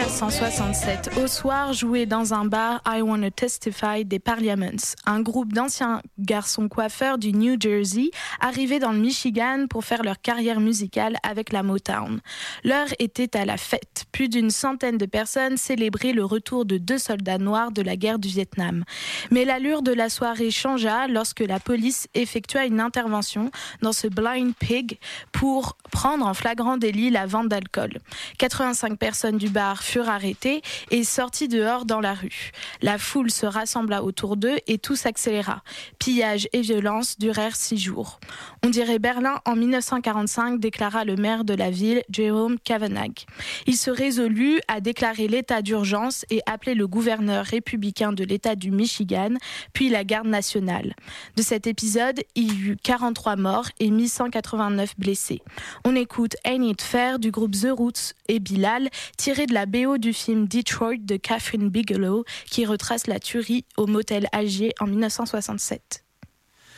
1967, au soir, jouait dans un bar I Wanna Testify des Parliaments, un groupe d'anciens garçons coiffeurs du New Jersey arrivés dans le Michigan pour faire leur carrière musicale avec la Motown. L'heure était à la fête. Plus d'une centaine de personnes célébraient le retour de 2 soldats noirs de la guerre du Vietnam. Mais l'allure de la soirée changea lorsque la police effectua une intervention dans ce Blind Pig pour prendre en flagrant délit la vente d'alcool. 85 personnes du bar furent arrêtées et sorties dehors dans la rue. La foule se rassembla autour d'eux et tout s'accéléra. Pillage et violence durèrent 6 jours. On dirait Berlin en 1945, déclara le maire de la ville, Jerome Kavanagh. Il se résolut à déclarer l'état d'urgence et appeler le gouverneur républicain de l'État du Michigan, puis la garde nationale. De cet épisode, il y eut 43 morts et 1189 blessés. On écoute Ain't It Fair du groupe The Roots et Bilal, tiré de la BO du film Detroit de Catherine Bigelow, qui retrace la tuerie au motel Alger en 1967.